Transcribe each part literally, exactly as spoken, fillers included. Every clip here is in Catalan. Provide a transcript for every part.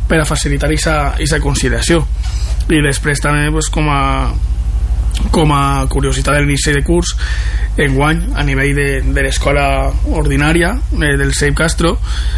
per a facilitar aquesta conciliació. I després també pues, com a com a curiositat de l'inici de curs, enguany a nivell de, de l'escola ordinària eh, del C E I P Castro,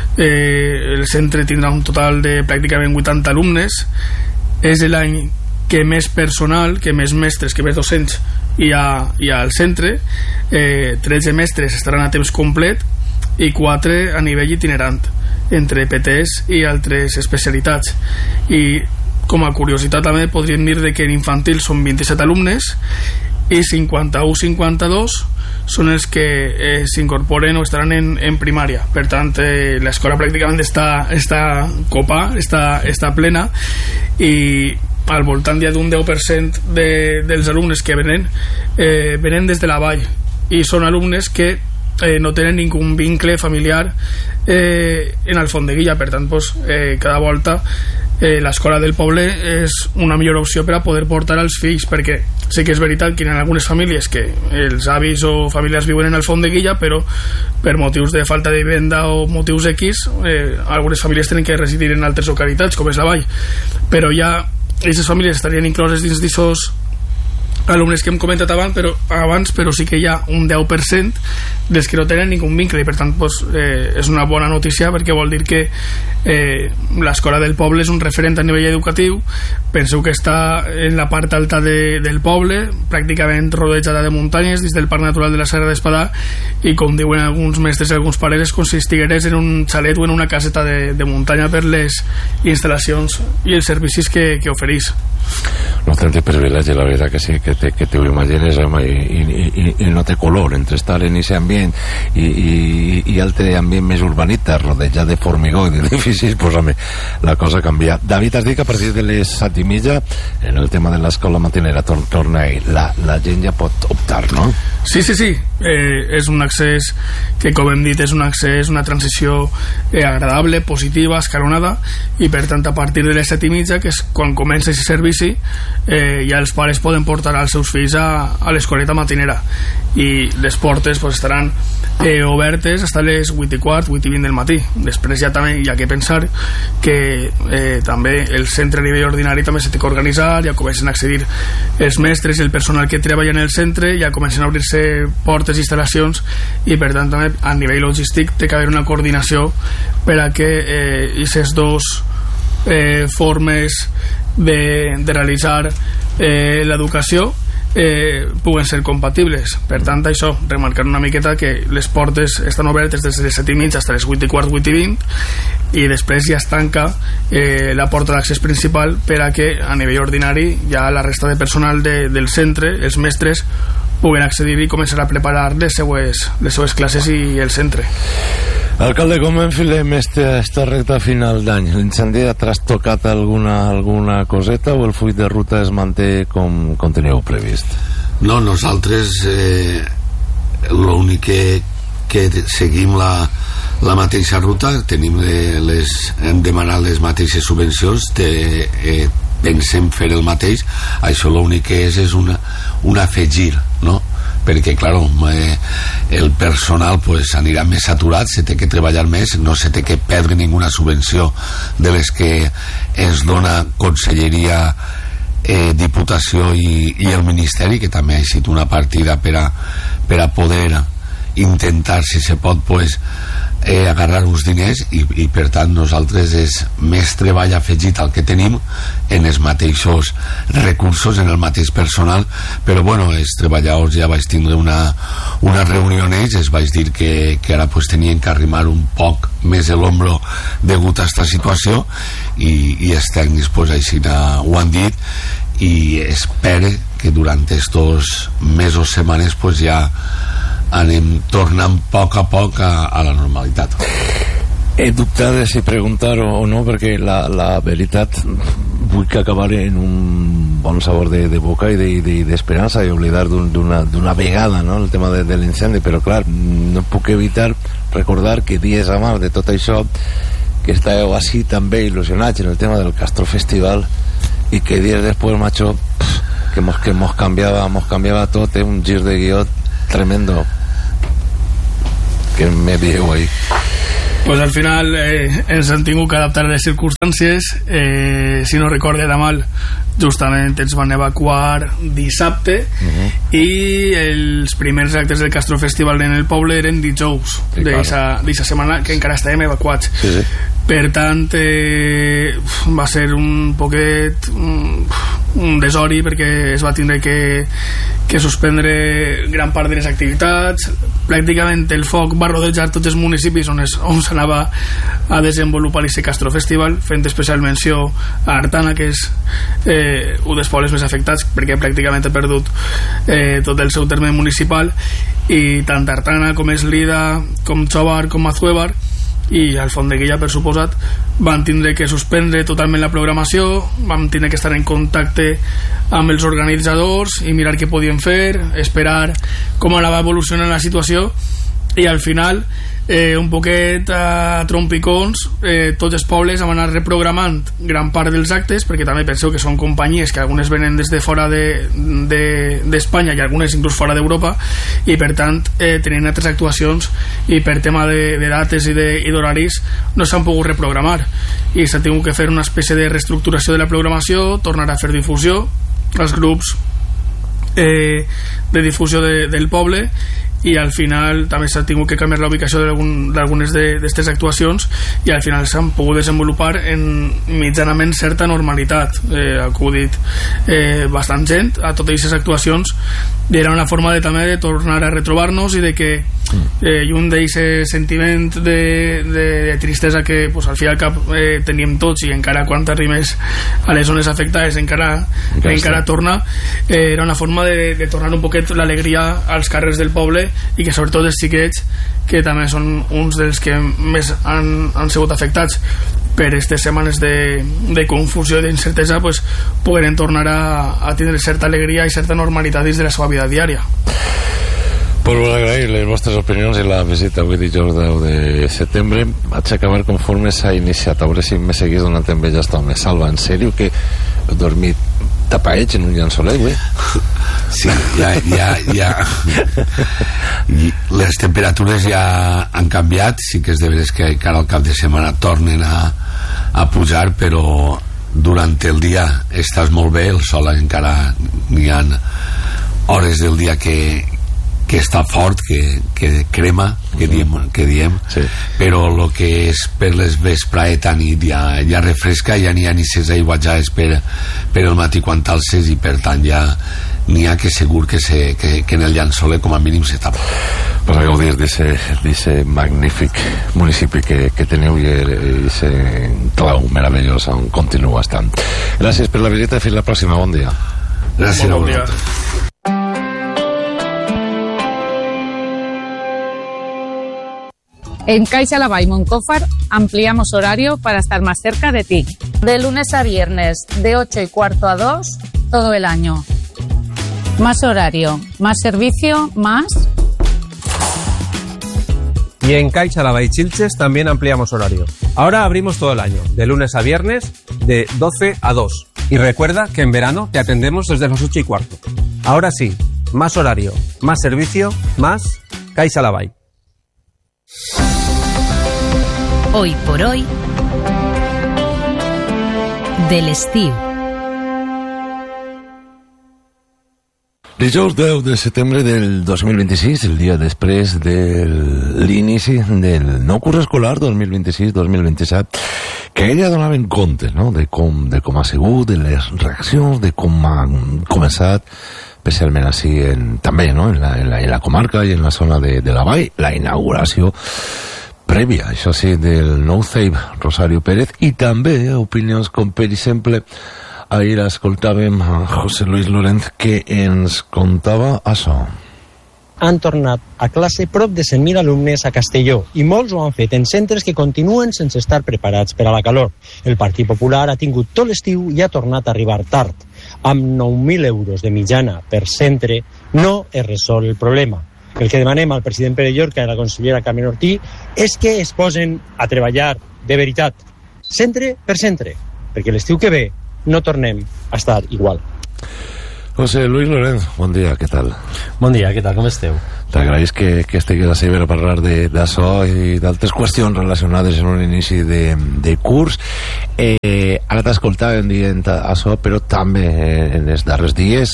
eh, el centre tindrà un total de pràcticament vuitanta alumnes. És l'any que més personal, que més mestres, que més docents hi ha, hi ha al centre. eh, tretze mestres estaran a temps complet i quatre a nivell itinerant entre P Ts i altres especialitats. I com a curiositat també podríem dir que en infantil són vint-i-set alumnes i cinquanta-u cinquanta-dos són els que eh, s'incorporen o estaran en, en primària. Per tant, eh, l'escola pràcticament està, està copa, està, està plena, i al voltant ja d'un deu per cent de, dels alumnes que venen eh, venen des de la vall, i són alumnes que eh, no tenen ningú vincle familiar eh, en Alfondeguilla. Per tant, pues, eh, cada volta Eh, l'escola del poble és una millor opció per a poder portar els fills, perquè sí que és veritat que hi ha algunes famílies que els avis o famílies viuen en Alfondeguilla, però per motius de falta de vivenda o motius X, eh, algunes famílies tenen que residir en altres localitats, com és la vall. Però ja aquestes famílies estarien incloses dins d'aquests alumnes que hem comentat abans, però, abans, però sí que hi ha un deu per cent dels que no tenen ningú vincle, i per tant pues, eh, és una bona notícia, perquè vol dir que eh, l'escola del poble és un referent a nivell educatiu. Penseu que està en la part alta de, del poble, pràcticament rodejada de muntanyes, dins del Parc Natural de la Serra d'Espadà, i com diuen alguns mestres i alguns pares, com si estigueres en un xalet o en una caseta de, de muntanya per les instal·lacions i els servicis que, que oferís. No té privilegi, la veritat que sí, que te, que te ho imagines, home, i, i, i, i no té color entre estar en aquest ambient i, i, i altre ambient més urbanita, rodejat de formigó i d'edificis, pues home, la cosa canvia. David, has dit que a partir de les set i mitja, en el tema de l'escola matinera, tor torna a la, la gent ja pot optar, no? Sí, sí, sí. Eh, és un accés que, com hem dit, és un accés, una transició eh, agradable, positiva, escalonada, i per tant a partir de les set i mitja, que és quan comença aquest servici, eh, ja els pares poden portar els seus fills a, a l'escoleta matinera, i les portes pues, estaran eh, obertes fins a les vuit i quart, vuit i vint del matí. Després ja també hi ha que pensar que eh, també el centre a nivell ordinari també s'ha de organitzar, ja comencen a accedir els mestres i el personal que treballa en el centre, ja comencen a obrir-se portes i instal·lacions, i per tant també a nivell logístic té que haver una coordinació per a que aquestes eh, dos eh, formes de, de realitzar eh, l'educació eh, puguen ser compatibles. Per tant, això, remarcar una miqueta que les portes estan obertes des de les set i mitja fins a les vuit i quart, vuit i vint, i després ja es tanca eh, la porta d'accés principal per a que a nivell ordinari ja la resta de personal de, del centre, els mestres, puguen accedir i començar a preparar les seues, les seues classes i el centre. Alcalde, com enfilem esta, esta recta final d'any? L'incendi ha trastocat alguna, alguna coseta o el full de ruta es manté com, com teníeu previst? No, nosaltres eh, l'únic que, que seguim la, la mateixa ruta, tenim les, hem demanat les mateixes subvencions, te, eh, pensem fer el mateix. Això l'únic que és és una, un afegir, no? Perquè, clar, eh, el personal pues, anirà més saturat, se té que treballar més, no se té que perdre ninguna subvenció de les que es dona Conselleria, eh, Diputació i, i el Ministeri, que també ha sigut una partida per a, per a poder intentar, si se pot, pues, eh, agarrar uns diners, i, i per tant nosaltres és més treball afegit al que tenim en els mateixos recursos, en el mateix personal. Però bueno, els treballadors ja vaig tindre una, una reunió amb ells, es vaig dir que, que ara pues, tenien que arrimar un poc més l'ombro degut a aquesta situació, i, i els tècnics pues, així ho han dit, i espero que durant estos mesos, setmanes pues, ja anem tornant a poc a poc a, a la normalitat. He dubtat de si preguntar o no, perquè la, la veritat vull que acabar en un bon sabor de, de boca i d'esperança, de, de, i oblidar d'una d'una vegada, no?, el tema de, de l'incendi. Però clar, no puc evitar recordar que dies abans de tot això que estàveu així també il·lusionats en el tema del Castro Festival, i que dies després, macho, que mos, que mos canviava mos canviava tot, eh? Un gir de guió tremendo que me dieu ahí. Pues al final eh, ens hem tingut que adaptar a les circumstàncies. Eh, si no recorde de mal, justament ens van evacuar dissabte, uh-huh. i els primers actes del Castro Festival en el poble eren dijous sí, d'aquesta claro. setmana, que encara estàvem evacuats. Sí, sí. Per tant, eh, va ser un poquet un, un desori, perquè es va tindre que, que suspendre gran part de les activitats. Pràcticament el foc va rodejar tots els municipis on, es, on s'anava a desenvolupar aquest Castro Festival, fent especial menció a Artana, que és eh, un dels pobles més afectats, perquè pràcticament ha perdut eh, tot el seu terme municipal, i tant Artana com Eslida, com Xóvar, com Azuévar i Alfondeguilla, per suposat, van tindre que suspendre totalment la programació. Vam tindre que estar en contacte amb els organitzadors i mirar què podien fer, esperar com anava evolucionant la situació, i al final eh, un poquet a trompicons eh, tots els pobles han anat reprogramant gran part dels actes, perquè també penseu que són companyies que algunes venen des de fora d'Espanya de, de, i algunes inclús fora d'Europa, i per tant eh, tenien altres actuacions, i per tema de, de dates i d'horaris no s'han pogut reprogramar, i s'ha tingut que fer una espècie de reestructuració de la programació, tornar a fer difusió als grups eh, de difusió de, del poble, i al final també s'ha tingut que canviar la ubicació d'algunes d'aquestes actuacions, i al final s'han pogut desenvolupar en mitjanament certa normalitat. Eh, ha acudit eh, bastant gent a totes aquestes actuacions, i era una forma de, també de tornar a retrobar-nos, i de que eh, i un d'aquest sentiment de, de, de tristesa que pues, al fi i al cap eh, teníem tots, i encara quan arribés a les zones afectades encara, encara torna, eh, era una forma de, de tornar un poquet l'alegria als carrers del poble, i que sobretot els xiquets, que també són uns dels que més han, han sigut afectats per aquestes setmanes de, de confusió i d'incertesa, pues, pogueren tornar a, a tindre certa alegria i certa normalitat dins de la seva vida diària. Pues vol agrair les vostres opinions i la visita avui dijous deu de setembre. Vaig acabar conforme s'ha iniciat, a veure si me seguís donant també ja està, me salva, en sèrio que he dormit tapaets en un llençolet, güey. Sí, ja, ja, ja. Les temperatures ja han canviat, sí que és de veres que encara al cap de setmana tornen a, a pujar, però durant el dia estàs molt bé, el sol encara n'hi ha hores del dia que, que està fort, que, que crema, que diem, que diem sí. Però el que és per les vesprades a nit ja, ja refresca, ja n'hi ha ni ses aiguatjades per, per el matí quan t'alces, i per tant ja n'hi ha que segur que, se, que, que en el llençoler com a mínim se tapa. Per a gaudir d'aquest magnífic municipi que, que teniu, i aquest clau meravellós on continua estant. Gràcies per la visita i fins la pròxima. Bon dia. Gràcies. Bon dia. En Caixa Lavall Moncófar ampliamos horario para estar más cerca de ti. De lunes a viernes, de ocho y cuarto a dos, todo el año. Más horario, más servicio, más... Y en Caixa Lavall Chilches también ampliamos horario. Ahora abrimos todo el año, de lunes a viernes, de doce a dos. Y recuerda que en verano te atendemos desde las ocho y cuarto. Ahora sí, más horario, más servicio, más Caixa Lavall. Hoy por hoy de l'estiu. Dijous deu de setembre del dos mil vint-i-sis, el dia després de l'inici del nou curs escolar dos mil vint-i-sis dos mil vint-i-set, que ella donaven compte, no?, de com, de com ha sigut, de les reaccions, de com ha començat, especialment així en, també, no?, en la, en la, en la comarca i en la zona de, de la Vall, la inauguració prèvia, això sí, del nou C E I B Rosario Pérez, i també opinions com, per exemple, ahir escoltàvem a José Luis Lorenz, que ens contava això. Han tornat a classe prop de cent mil alumnes a Castelló, i molts ho han fet en centres que continuen sense estar preparats per a la calor. El Partit Popular ha tingut tot l'estiu i ha tornat a arribar tard. Amb nou mil euros de mitjana per centre no es resol el problema. El que demanem al president Pere Llorca i a la consellera Carmen Ortí és que es posen a treballar de veritat, centre per centre, perquè l'estiu que ve no tornem a estar igual. José Luis Lorenz, bon dia, què tal? Bon dia, què tal, com esteu? t'agraeix que, que estiguis així per parlar d'això i d'altres qüestions relacionades en un inici de, de curs. Eh, ara t'escoltàvem dient això, però també en els darrers dies,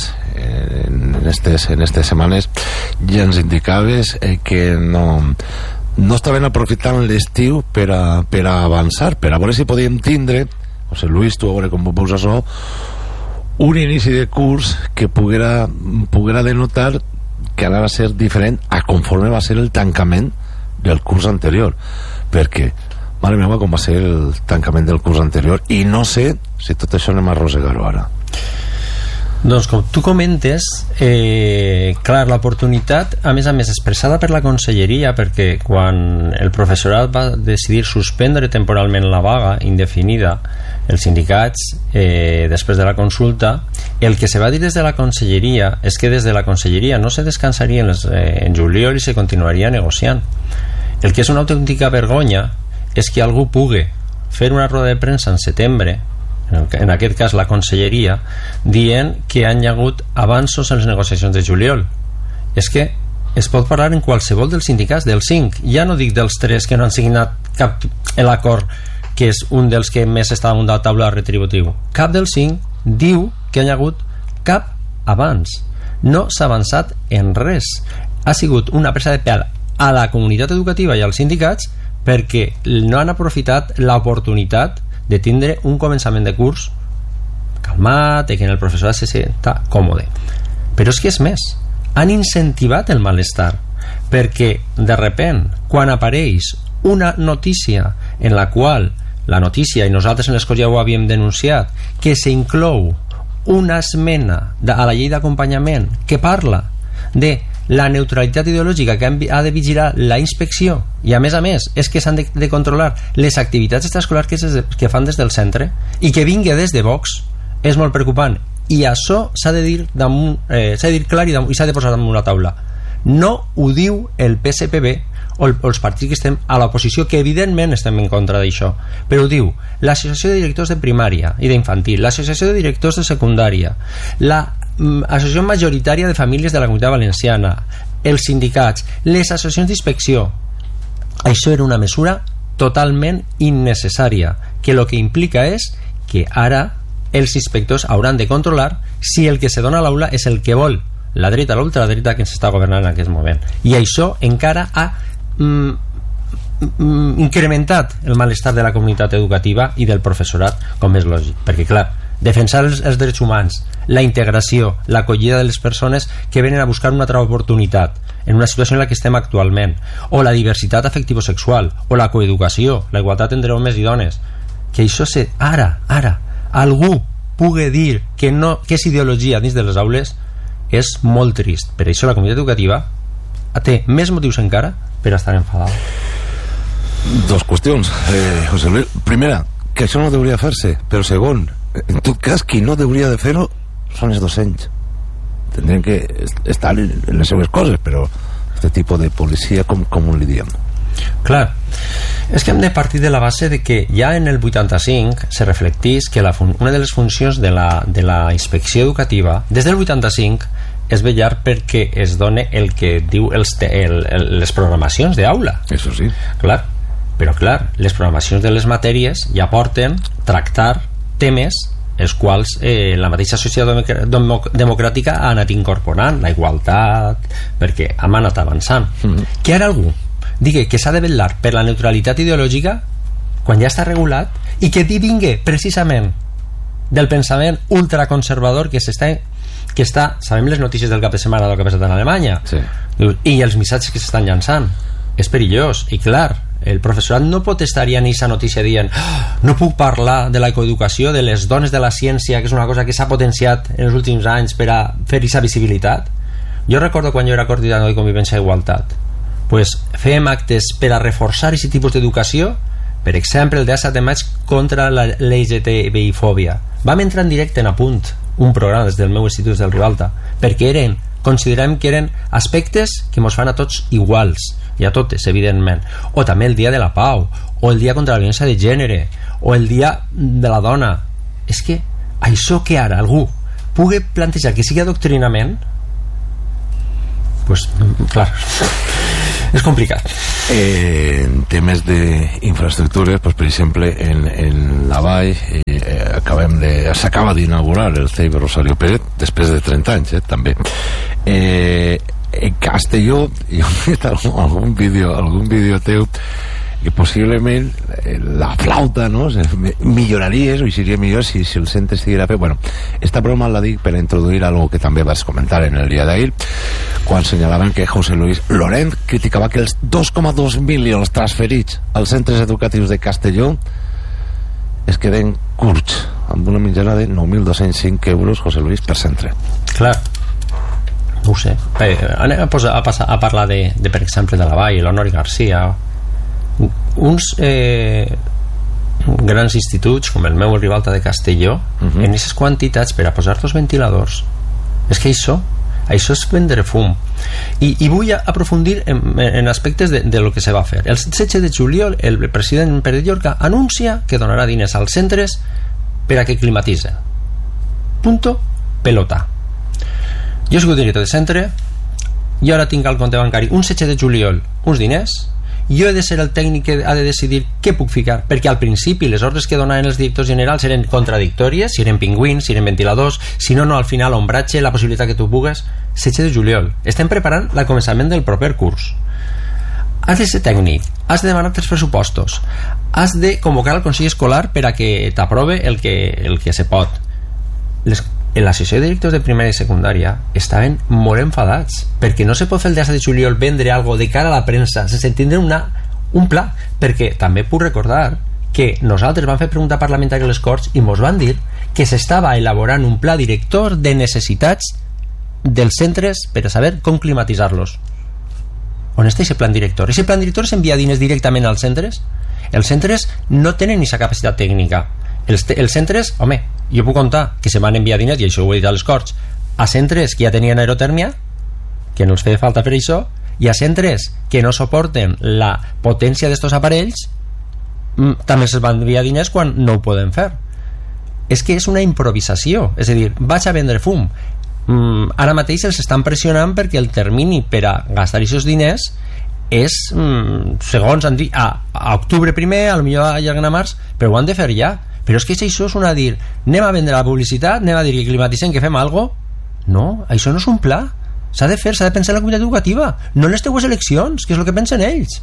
en estes, en estes setmanes, ja ens indicaves eh, que no, no estaven aprofitant l'estiu per a, per a avançar, per a veure si podíem tindre, José Luis, tu a veure com ho veus això, un inici de curs que poguera, poguera denotar que anava a ser diferent a conforme va ser el tancament del curs anterior, perquè mare meva com va ser el tancament del curs anterior, i no sé si tot això anem a arrossegar-ho ara. Doncs com tu comentes, eh, clar, l'oportunitat a més a més expressada per la conselleria, perquè quan el professorat va decidir suspendre temporalment la vaga indefinida, els sindicats, eh, després de la consulta, el que se va dir des de la conselleria és que des de la conselleria no se descansaria en, les, eh, en juliol i se continuaria negociant. El que és una autèntica vergonya és que algú pugui fer una roda de premsa en setembre, en aquest cas la conselleria, dient que han hi hagut avanços en les negociacions de juliol. És que es pot parlar en qualsevol dels sindicats, dels cinc, ja no dic dels tres que no han signat cap l'acord, que és un dels que més està damunt de la taula retributiu. Cap dels cinc diu que hi ha hagut cap avanç. No s'ha avançat en res. Ha sigut una presa de pèl a la comunitat educativa i als sindicats perquè no han aprofitat l'oportunitat de tindre un començament de curs calmat i que en el professorat se senta còmode. Però és que és més, han incentivat el malestar, perquè de repent quan apareix una notícia en la qual la notícia, i nosaltres en l'Escó ja ho havíem denunciat, que s'inclou una esmena a la llei d'acompanyament que parla de la neutralitat ideològica que ha de vigilar la inspecció, i a més a més és que s'han de, de controlar les activitats extraescolars que, que fan des del centre, i que vingui des de Vox, és molt preocupant. I això s'ha de dir damunt, eh, s'ha de dir clar i, damunt, i s'ha de posar damunt la taula. No ho diu el P S P B o, el, o els partits que estem a l'oposició, que evidentment estem en contra d'això, però ho diu l'Associació de Directors de Primària i d'Infantil, l'Associació de Directors de Secundària, la Associació Majoritària de Famílies de la Comunitat Valenciana, els sindicats, les associacions d'inspecció. Això era una mesura totalment innecessària, que el que implica és que ara els inspectors hauran de controlar si el que se dona a l'aula és el que vol la dreta o l'ultradreta que s'està governant en aquest moment, i això encara ha mm, mm, incrementat el malestar de la comunitat educativa i del professorat, com és lògic, perquè clar, defensar els, els drets humans, la integració, l'acollida de les persones que venen a buscar una altra oportunitat en una situació en la que estem actualment, o la diversitat afectivo-sexual, o la coeducació, la igualtat entre homes i dones, que això se, ara, ara algú pugui dir que, no, que és ideologia dins de les aules, és molt trist. Per això la comunitat educativa té més motius encara per estar enfadada. Dos qüestions, eh, José Luis. Primera, que això no hauria de fer-se, però segon, en tot cas, qui no hauria de fer-ho són els docents. Tendrien que estar en les seves coses, però aquest tipus de policia, com, com li diem? Clar, és que hem de partir de la base de que ja en el vuitanta-cinc se reflectís que la una de les funcions de la, de la inspecció educativa des del vuitanta-cinc és vetllar perquè es done el que diu els te, el, el, les programacions d'aula. Això sí. Clar, però clar, les programacions de les matèries ja porten tractar temes els quals eh, la mateixa societat democràtica ha anat incorporant, la igualtat, perquè hem anat avançant. Mm-hmm. Que ara algú digui que s'ha de vetllar per la neutralitat ideològica quan ja està regulat, i que vingue precisament del pensament ultraconservador que s'està, que està, sabem les notícies del cap de setmana del que ha passat en Alemanya, sí, i els missatges que s'estan llançant, és perillós. I clar, el professorat no pot estar ja en aquesta notícia dient oh, no puc parlar de la coeducació, de les dones de la ciència, que és una cosa que s'ha potenciat en els últims anys per a fer aquesta visibilitat. Jo recordo quan jo era coordinador de Convivència i Igualtat, pues fèiem actes per a reforçar aquest tipus d'educació. Per exemple, el dia set de maig contra la L G T B I fòbia, vam entrar en directe en Apunt, un programa des del meu institut del Ribalta, perquè eren, considerem que eren aspectes que ens fan a tots iguals, i a totes, evidentment. O també el dia de la pau, o el dia contra la violència de gènere, o el dia de la dona. És que això que ara algú pugui plantejar que sigui adoctrinament, pues, clar, és complicat. Eh, en temes d'infraestructures, pues, per exemple, en, en la Vall eh, acabem de, s'acaba d'inaugurar el C E I Rosario Pérez després de trenta anys, eh, també. Eh, en Castelló, jo he vist algun, algun vídeo, algun vídeo teu que possiblement eh, la flauta, no?, milloraries o seria millor si, si el centre estiguera fet. Bueno, esta broma la dic per introduir algo que també vas comentar en el dia d'ahir, quan senyalaven que José Luis Lorenz criticava que els dos coma dos milions transferits als centres educatius de Castelló es queden curts, amb una mitjana de nou mil dos-cents cinc euros, José Luis, per centre. Clar, no ho sé. Eh, anem a, posar, a, passar, a parlar de, de, per exemple, de la Vall, l'Honori Garcia, uns eh, grans instituts com el meu, el Ribalta de Castelló, uh-huh. en aquestes quantitats per a posar dos ventiladors, és que això això és vendre fum. I, i vull aprofundir en, en aspectes de, de lo que se va fer. El setze de juliol el president Pere Llorca anuncia que donarà diners als centres per a que climatitzen. Punto pelota. Jo he sigut director de centre i ara tinc al compte bancari un setze de juliol uns diners, jo he de ser el tècnic que ha de decidir què puc ficar, perquè al principi les ordres que donaven els directors generals eren contradictòries, si eren pingüins, si eren ventiladors, si no, no, al final ombratge, la possibilitat que tu pugues. setze de juliol, estem preparant el començament del proper curs. Has de ser tècnic, has de demanar tres pressupostos, has de convocar el Consell Escolar per a que t'aprove el que, el que se pot. Les en l'associació de directors de primària i secundària estaven molt enfadats perquè no se pot fer el dia de juliol vendre algo de cara a la premsa sense tindre una, un pla, perquè també puc recordar que nosaltres vam fer pregunta parlamentària a les Corts i mos van dir que s'estava elaborant un pla director de necessitats dels centres per a saber com climatitzar-los. On està aquest plan director? Aquest plan director s'envia diners directament als centres? Els centres no tenen ni sa capacitat tècnica. Els, els centres, home, jo puc contar que se van enviar diners, i això ho he dit a les Corts, a centres que ja tenien aerotèrmia, que no els feia falta per això, i a centres que no suporten la potència d'estos aparells, també se'ls van enviar diners quan no ho poden fer. És que és una improvisació, és a dir, vaig a vendre fum. Mm, ara mateix els estan pressionant perquè el termini per a gastar aquests diners és, mm, segons han dit, a, a octubre primer, a lo millor allarguen a març, però ho han de fer ja. Però és que això és una dir, anem a vendre la publicitat, anem a dir que climatitzem, que fem alguna cosa. No, això no és un pla. S'ha de fer, s'ha de pensar en la comunitat educativa, no en les teues eleccions, que és el que pensen ells.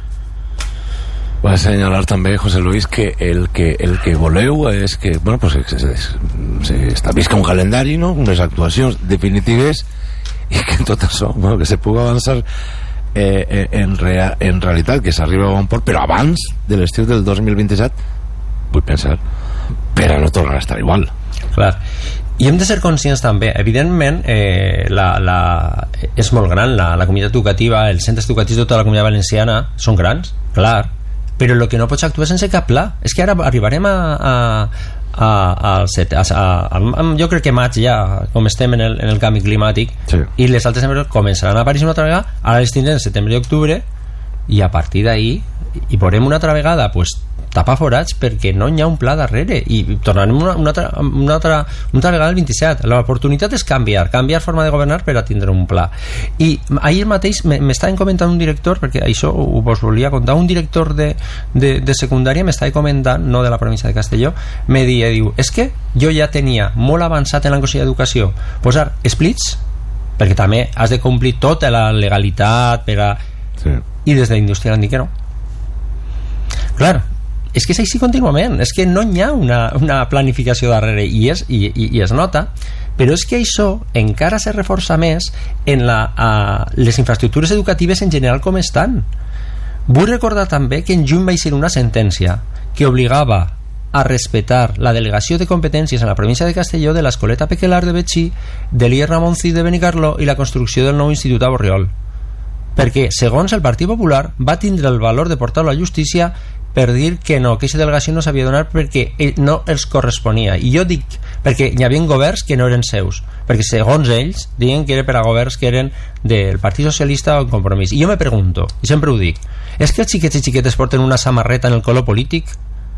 Va assenyalar també, José Luis, que el que, el que voleu és que, bueno, pues s'establisca un calendari, no?, unes actuacions definitives i que tot això, bueno, que se pugui avançar eh, en, rea, en realitat, que s'arriba a bon port, però abans de l'estiu del dos mil vint-i-set, vull pensar, per a no tornar a estar igual. Clar. I hem de ser conscients també, evidentment eh, la, la, és molt gran la, la comunitat educativa, els centres educatius de tota la comunitat valenciana són grans, clar, però el que no pots actuar sense cap pla. És que ara arribarem a, a, a, a, a, a, a jo crec que maig ja, com estem en el, en el canvi climàtic, sí. I les altres empreses començaran a aparèixer una altra vegada, ara les tindrem en setembre i octubre, i a partir d'ahí i veurem una altra vegada pues, tapar forats perquè no hi ha un pla darrere i tornarem una, una, altra, una, altra, una altra vegada el vint-i-set. L'oportunitat és canviar canviar forma de governar per a tindre un pla. I ahir mateix m'estaven comentant un director, perquè això ho vos volia contar, un director de, de, de secundària m'estava comentant, no de la província de Castelló, me dia, diu, és que jo ja tenia molt avançat en la Consell d'Educació posar splits, perquè també has de complir tota la legalitat per a... Sí. I des de la indústria han dit que no. Clar, és que és així contínuament, és que no hi ha una, una planificació darrere i es, i, i, i es nota, però és que això encara se reforça més en la, a, les infraestructures educatives en general com estan. Vull recordar també que en juny va ser una sentència que obligava a respetar la delegació de competències en la província de Castelló de l'Escoleta Pequelar de Betxí, de l'I E Ramoncid de Benicarló i la construcció del nou institut a Borriol, perquè segons el Partit Popular va tindre el valor de portar-lo a justícia per dir que no, que aquesta delegació no s'havia donat perquè no els corresponia. I jo dic, perquè hi havia governs que no eren seus, perquè segons ells diuen que era per a governs que eren del Partit Socialista o en Compromís. I jo me pregunto, i sempre ho dic, és que els xiquets i xiquetes porten una samarreta en el color polític?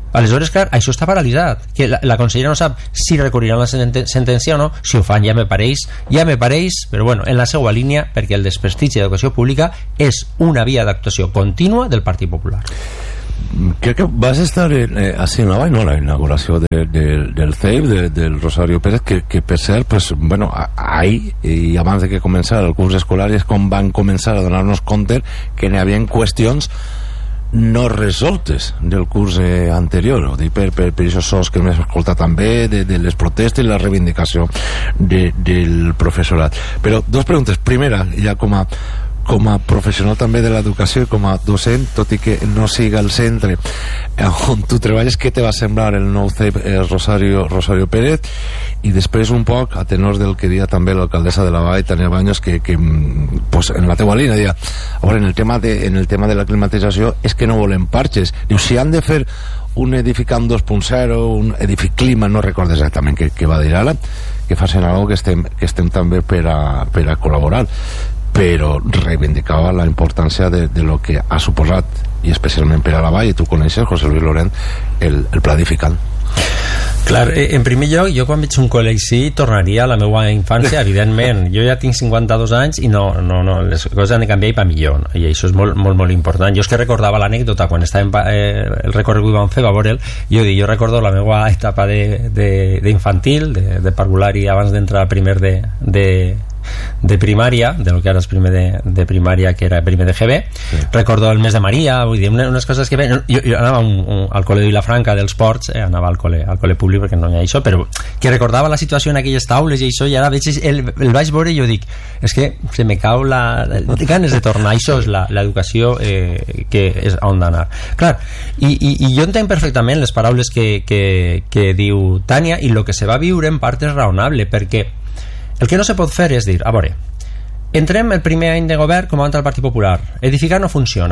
Aleshores, clar, això està paralitzat, que la, la consellera no sap si recorriran la sentència o no. Si ho fan ja me pareix, ja me pareix, però bueno, en la seva línia, perquè el desprestigi de l'educació pública és una via d'actuació contínua del Partit Popular. Crec que vas estar eh, así en la vaina, la inauguració de, de, del C E I P, de, del Rosario Pérez, que, que per cert, pues, bueno, ahí, i abans de que començara el curs escolar, és com van començar a donar-nos compte que n'hi havia qüestions no resoltes del curs eh, anterior. Ho dic per, per, per això sos que m'he escoltat també de, de les protestes i la reivindicació de, del professorat. Però dos preguntes. Primera, ja com a com a professional també de l'educació i com a docent, tot i que no siga el centre on tu treballes, què te va semblar el nou C E I P eh, Rosario, Rosario Pérez? I després un poc a tenors del que dia també l'alcaldessa de la Vall, Tania Baños, que, que pues, en la teua línia dia, a veure, en el tema de, en el tema de la climatització és que no volem parxes. Diu, si han de fer un edificant dos punt zero, un edificlima, no recordo exactament què, què va dir ara, que facin alguna cosa que estem, que estem també per a, per a col·laborar, però reivindicava la importància de, de lo que ha suposat, i especialment per a la Vall, i tu coneixes, José Luis Lorent, el, el pla edificant. Clar, en primer lloc, jo quan veig un col·legi tornaria a la meva infància, evidentment. Jo ja tinc cinquanta-dos anys i no, no, no, les coses han de canviar i per millor, no? I això és molt, molt, molt important. Jo és que recordava l'anècdota quan estàvem eh, el recorregut que vam fer a veure'l, jo, jo recordo la meva etapa d'infantil, de, de, de parvulari abans d'entrar primer de, de de primària, de lo que ara és primer de, de primària, que era primer de G B. Sí. Recordo el mes de Maria, vull dir, unes coses que veien. Jo, jo anava un, un, al col·le de Vilafranca dels Ports, eh, anava al col·le, al col·le públic perquè no hi ha això, però que recordava la situació en aquelles taules i això, i ara veig el, el vaig veure i jo dic, és que se me cau la, la ganes de tornar. Això és l'educació eh, que és on d'anar. Clar, i, i, i jo entenc perfectament les paraules que, que, que diu Tània, i el que se va viure en part és raonable, perquè el que no se pot fer és dir, a veure, entrem el primer any de govern com a el Partit Popular, edificar no funciona.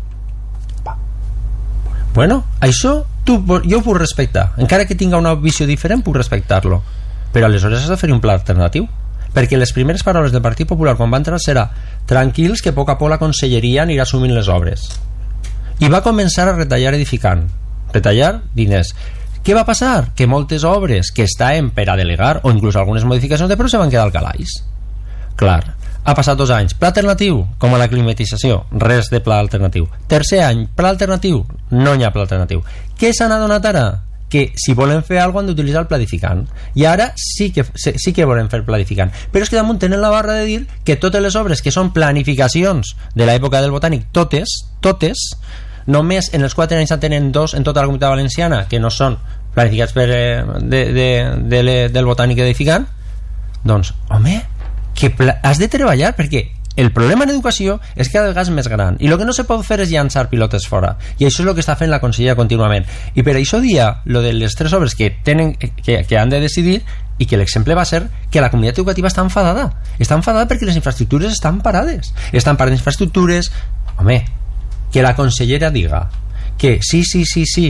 Bueno, això tu, jo ho puc respectar, encara que tinga una visió diferent puc respectar-lo, però aleshores has de fer un pla alternatiu, perquè les primeres paraules del Partit Popular quan va entrar serà tranquils que a poc a poc la conselleria anirà assumint les obres, i va començar a retallar edificant, retallar diners. Què va passar? Que moltes obres que estaven per a delegar, o inclús algunes modificacions de preu, se van quedar al calaix. Clar, ha passat dos anys. Pla alternatiu, com a la climatització, res de pla alternatiu. Tercer any, pla alternatiu, no hi ha pla alternatiu. Què s'han adonat ara? Que si volen fer alguna cosa han d'utilitzar el planificant, i ara sí que, sí que volen fer planificant, però és que damunt tenen la barra de dir que totes les obres que són planificacions de l'època del Botànic, totes, totes, només en els quatre anys en tenen dos en tota la Comunitat Valenciana que no són planificats per, eh, de, de, de, de, del Botànic edificant. Doncs, home, que has de treballar, perquè el problema en educació és cada vegada més gran, i el que no se pot fer és llançar pilotes fora, i això és el que està fent la conselleria contínuament. I per això dia lo de les tres obres que, tenen, que, que han de decidir, i que l'exemple va ser que la comunitat educativa està enfadada està enfadada perquè les infraestructures estan parades estan parades infraestructures. Home, que la consellera diga que sí, sí, sí, sí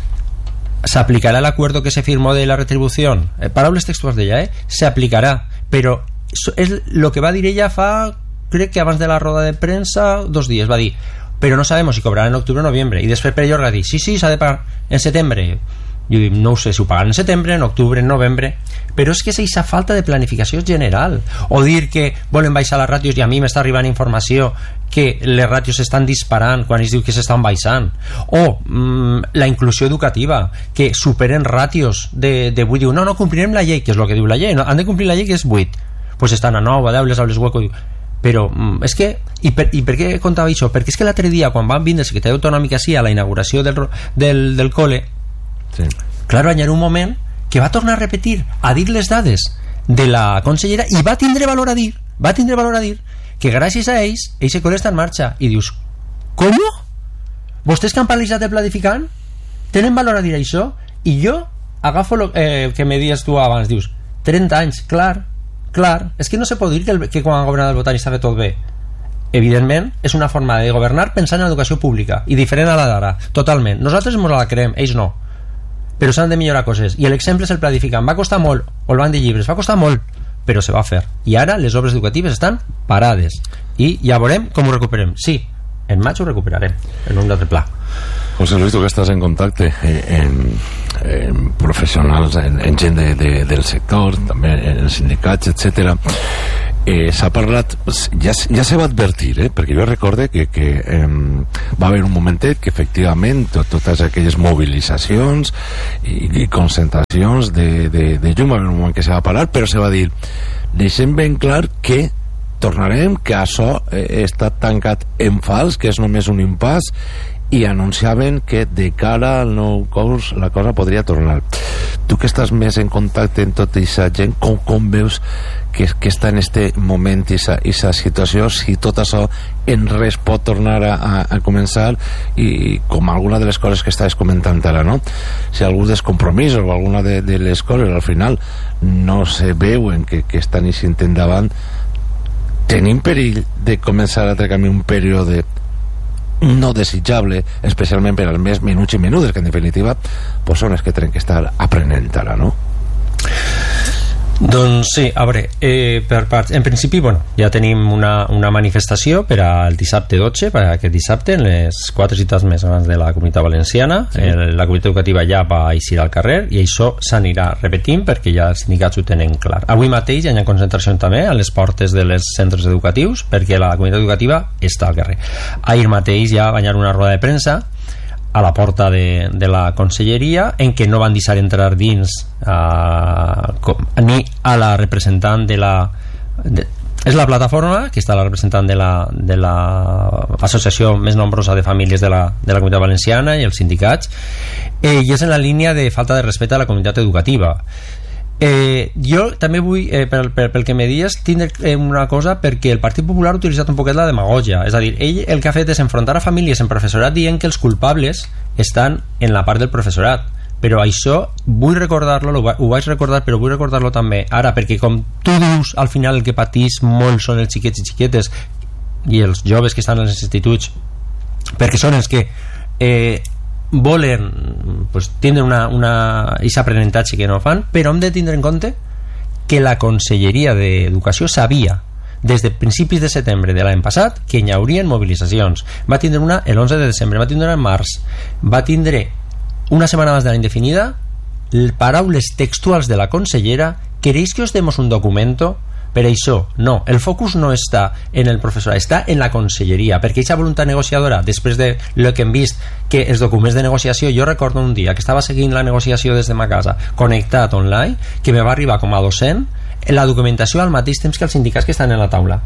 se aplicará el acuerdo que se firmó de la retribución, eh, paraules textuals d'ella, eh? Se aplicarà, però és lo que va dir ella fa, crec que abans de la roda de premsa, dos dies, va dir, però no sabemos si cobrarà en octubre o noviembre, i després per ella va dir, sí, sí, s'ha de pagar en setembre. Jo dic, no ho sé si ho paguen en setembre, en octubre, en novembre, però és que és aquesta falta de planificació general, o dir que volen baixar les ràtios i a mi m'està arribant informació que les ràtios s'estan disparant quan es diu que s'estan baixant, o mm, la inclusió educativa, que superen ràtios de, de vuit, diu, no, no complirem la llei, que és el que diu la llei, no? Han de complir la llei que és vuit, pues estan a nou, a deu, les aules hueco, però mm, és que, i per, i per què contava això? Perquè és que l'altre dia quan van vindre el secretari autonòmic així a la inauguració del, del, del col·le, sí. Clar, va haver un moment que va tornar a repetir, a dir les dades de la consellera, i va tindre valor a dir va tindre valor a dir que gràcies a ells eixe col·le està en marxa, i dius, com? Vostès que han parlat de planificant tenen valor a dir això? I jo agafo lo, eh, que me dies tu abans, dius, trenta anys, clar, clar, és que no se pot dir que, el, que quan ha governat el Botànic s'ha fet tot bé. Evidentment és una forma de governar pensant en l'educació pública, i diferent a la d'ara, totalment. Nosaltres ens la creem, ells no, però s'han de millorar coses, i l'exemple és el planificant. Va costar molt, o el banc de llibres, va costar molt, però se va fer, i ara les obres educatives estan parades, i ja veurem com ho recuperem. Sí, en maig ho recuperarem en un altre pla. José Luis, tu que estàs en contacte en, en professionals, en, en gent de, de, del sector, també en sindicats, etcètera, eh, s'ha parlat, ja, ja se va advertir, eh, perquè jo recorde que, que eh, va haver un momentet que efectivament tot, totes aquelles mobilitzacions i, i concentracions de, de, de llum, va haver un moment que se va parar, però se va dir, deixem ben clar que tornarem, que això eh, està tancat en fals, que és només un impàs, i anunciaven que de cara al nou curs la cosa podria tornar. Tu que estàs més en contacte amb tota aquesta gent, com, com veus que, que està en este moment i aquesta situació, si tot això en res pot tornar a, a, a començar, i com alguna de les coses que estàs comentant ara, no? Si algun dels compromisos o alguna de, de les coses al final no se veuen que, que estan eixint endavant, tenim perill de començar a treure un període no desitjable, especialment per als més menuts i menudes, que en definitiva pues són els que tenen que estar aprenent ara, no? Doncs sí, a veure, eh, per parts, en principi, bueno, ja tenim una, una manifestació per al dissabte dotze, per aquest dissabte, en les quatre ciutats més grans de la Comunitat Valenciana. Sí. El, la comunitat educativa ja va eixir al carrer i això s'anirà repetint perquè ja els sindicats ho tenen clar. Avui mateix hi ha concentracions també a les portes de les centres educatius perquè la comunitat educativa està al carrer. Ahir mateix ja va haver una roda de premsa a la porta de, de la conselleria en què no van deixar entrar dins uh, com, ni a la representant de la de, és la plataforma que està la representant de la, de la associació més nombrosa de famílies de la, de la Comunitat Valenciana i els sindicats, eh, i és en la línia de falta de respecte a la comunitat educativa. Eh, jo també vull, eh, pel, pel, pel que me dies, tindre eh, una cosa, perquè el Partit Popular ha utilitzat un poquet la demagogia, és a dir, ell el que ha fet és enfrontar a famílies en professorat dient que els culpables estan en la part del professorat, però això vull recordar-lo, ho vaig recordar, però vull recordar-lo també ara, perquè com tu dius, al final el que patís molt són els xiquets i xiquetes i els joves que estan als instituts, perquè són els que eh, volen pues, tindre una, una aquest aprenentatge que no fan, però hem de tindre en compte que la Conselleria d'Educació sabia des de principis de setembre de l'any passat que hi haurien mobilitzacions. Va tindre una l'onze de desembre, va tindre una en març, va tindre una setmana abans de l'any definida paraules textuals de la consellera: ¿queréis que os demos un documento? Per això, no, el focus no està en el professorat, està en la conselleria, perquè aquesta voluntat negociadora, després de lo que hem vist, que els documents de negociació, jo recordo un dia que estava seguint la negociació des de ma casa, connectat online, que me va arribar com a docent la documentació al mateix temps que els sindicats que estan en la taula.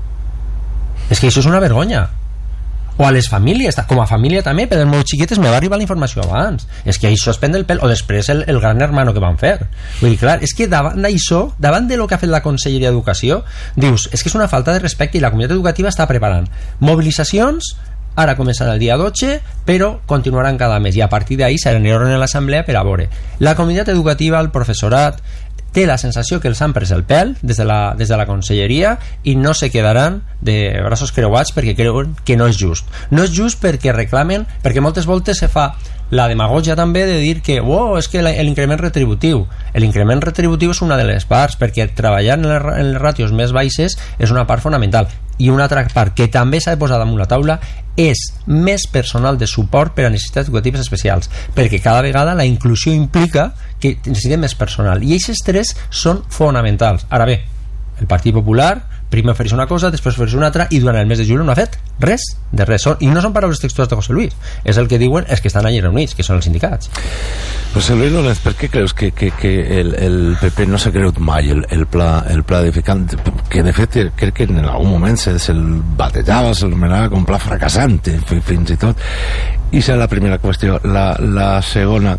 És que això és una vergonya. O a les famílies, com a família també, per els meus xiquetes me va arribar la informació abans. És que això es prendre el pèl, o després el, el gran hermano que van fer. Vull dir, clar, és que davant d'això, davant de lo que ha fet la Conselleria d'Educació, dius, és que és una falta de respecte, i la comunitat educativa està preparant mobilitzacions, ara començarà el dia dotze, però continuaran cada mes, i a partir d'ahir s'aniran a l'assemblea per a veure. La comunitat educativa, el professorat, té la sensació que els han pres el pèl des de la, des de la conselleria i no se quedaran de braços creuats perquè creuen que no és just. No és just perquè reclamen, perquè moltes voltes se fa la demagogia també de dir que oh, és que l'increment retributiu l'increment retributiu és una de les parts, perquè treballar en les, en les ràtios més baixes és una part fonamental, i una altra part que també s'ha de posar damunt la taula és més personal de suport per a necessitats educatives especials, perquè cada vegada la inclusió implica que necessitem més personal, i aquests tres són fonamentals. Ara bé, el Partit Popular primer ofereix una cosa, després ofereix una altra, i durant el mes de juliol no ha fet res de res. I no són paraules textuals de José Luis, és el que diuen els que estan allà reunits, que són els sindicats. José Luis Lorenz, per què creus que, que, que el, el P P no s'ha creut mai el, el pla el pla edificant, que de fet crec que en algun moment se'l se batejava, se'l anomenava com pla fracassant fins i tot? I és la primera qüestió. La, la segona,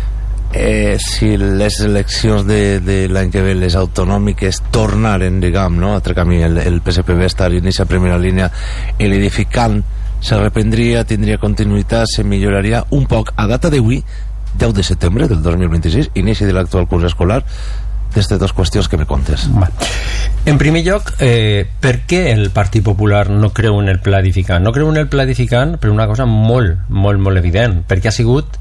Eh, si les eleccions de, de l'any que ve, les autonòmiques, tornaren, diguem, no, altre camí, el, el P S P B estar en aquesta primera línia, l'edificant se reprendria, tindria continuïtat, se milloraria un poc. A data d'avui, deu de setembre del dos mil vint-i-sis, inici de l'actual curs escolar, d'aquestes dues qüestions que me contes. En primer lloc, eh, per què el Partit Popular no creu en el pla edificant? No creu en el pla edificant per una cosa molt, molt, molt evident, perquè ha sigut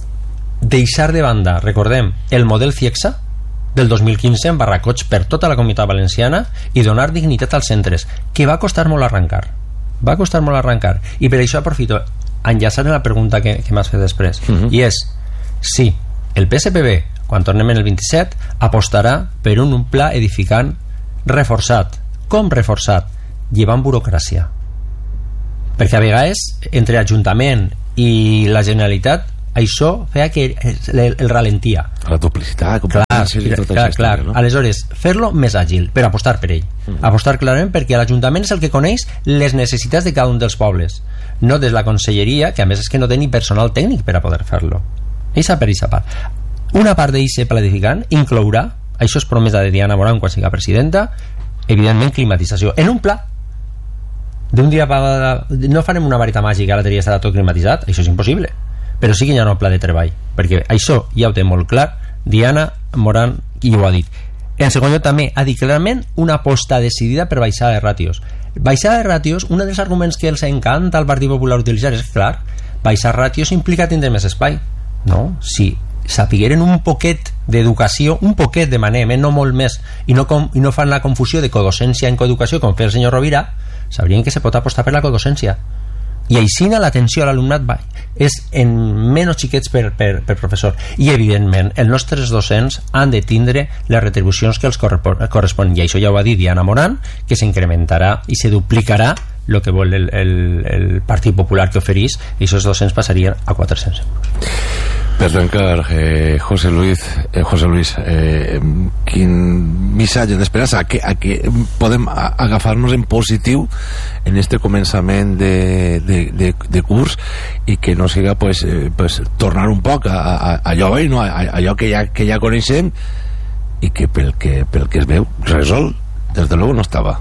deixar de banda, recordem, el model CIEXA del dos mil quinze en barracots per tota la Comunitat Valenciana i donar dignitat als centres, que va costar molt arrencar va costar molt arrencar, i per això aprofito enllaçar en la pregunta que, que m'has fet després, uh-huh. i és si el P S P B, quan tornem en el vint-i-set, apostarà per un, un pla edificant reforçat. Com reforçat? Llevant burocràcia. Perquè a vegades, entre Ajuntament i la Generalitat, això feia que el, el ralentia. La duplicitat, clar, i tota clar, clar. Història, no? Aleshores, fer-lo més àgil, per apostar per ell. Mm. Apostar clarament perquè l'Ajuntament és el que coneix les necessitats de cada un dels pobles, no des la Conselleria, que a més és que no té ni personal tècnic per a poder fer-lo. Eixa per eixa part. Una part d'eixe planificant inclourà, això és promesa de Diana Morán quan siga presidenta, evidentment climatització. En un pla d'un dia pa... no farem una varita màgica, l'altre dia estarà tot climatitzat, això és impossible, però sí que hi ha un pla de treball, perquè això ja ho té molt clar Diana Morán i ho ha dit. En segon lloc també ha dit clarament una aposta decidida per baixar de ràtios. Baixar de ràtios, un dels arguments que els encanta al Partit Popular utilitzar és clar, baixar ràtios implica tindre més espai, no? Si sapigueren un poquet d'educació, un poquet demanem, eh? No molt més, i no, com, i no fan la confusió de codocència en coeducació com fer el senyor Rovira, sabrien que se pot apostar per la codocència, i aixina l'atenció a l'alumnat va, és en menys xiquets per, per, per professor, i evidentment els nostres docents han de tindre les retribucions que els corresponen, i això ja ho va dir Diana Morán, que s'incrementarà i se duplicarà el que vol el, el, el Partit Popular que oferís, i aquests docents passarien a quatre-cents euros. Per tancar, eh, José Luis, eh, José Luis eh, quin missatge d'esperança a que, a que podem agafar-nos en positiu en este començament de, de, de, de curs i que no siga pues, eh, pues, tornar un poc a, a, a allò vell, no? a, a allò que ja, que ja coneixem i que pel, que pel que es veu resol, des de luego no estava.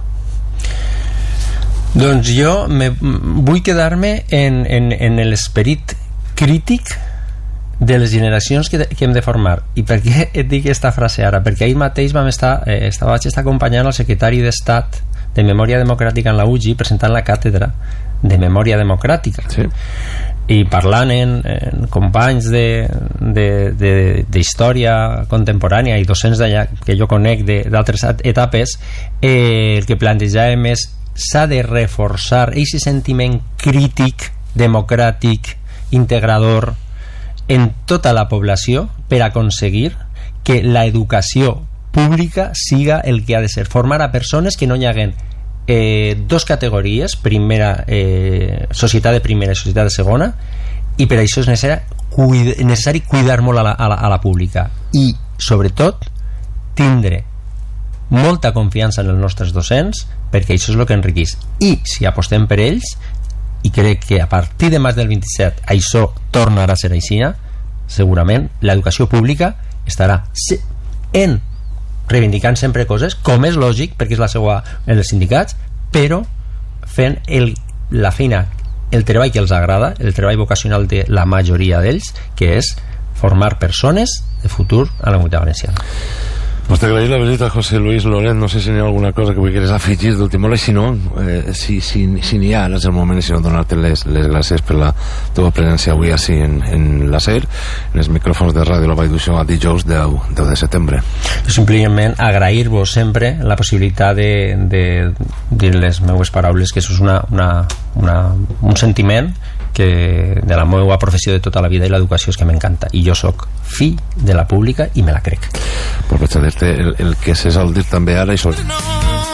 Doncs jo me, vull quedar-me en, en, en l'esperit crític de les generacions que, que hem de formar. I per què et dic aquesta frase ara? Perquè ahir mateix vam estar, eh, estava, vaig estar acompanyant el secretari d'Estat de Memòria Democràtica en la U G I presentant la càtedra de Memòria Democràtica, sí. I parlant en, en companys de, de, de, de història contemporània i docents d'allà que jo conec d'altres etapes, eh, el que plantejàvem és s'ha de reforçar aquest sentiment crític, democràtic, integrador en tota la població per aconseguir que la educació pública siga el que ha de ser, formar a persones que no hi haguen eh, dos categories, primera eh, societat de primera i societat de segona, i per això és necessari, cuida, necessari cuidar molt a la, a, la, a la pública i sobretot tindre molta confiança en els nostres docents, perquè això és el que enriqueix, i si apostem per ells, i crec que a partir de maig del vint-i-set això tornarà a ser així, segurament l'educació pública estarà en reivindicant sempre coses, com és lògic perquè és la seva en els sindicats, però fent el, la feina, el treball que els agrada, el treball vocacional de la majoria d'ells, que és formar persones de futur a la Comunitat Valenciana. Pues t'agraïm la visita, José Luis Loret. No sé si n'hi ha alguna cosa que vulguis afegir d'última hora, i si no, eh, si, si, si n'hi ha, ara és el moment, i si no, donar-te les, les gràcies per la teva presència avui així en, en la SER, en els micròfons de Ràdio La Vall d'Uixó, a dijous deu de setembre. Simplement agrair-vos sempre la possibilitat de, de dir les meues paraules, que això és una, una, una, un sentiment que de la meva professió de tota la vida, i l'educació és que m'encanta, i jo sóc fill de la pública i me la crec. Pues vaig a dir-te el, el que se sol dir també ara, i sol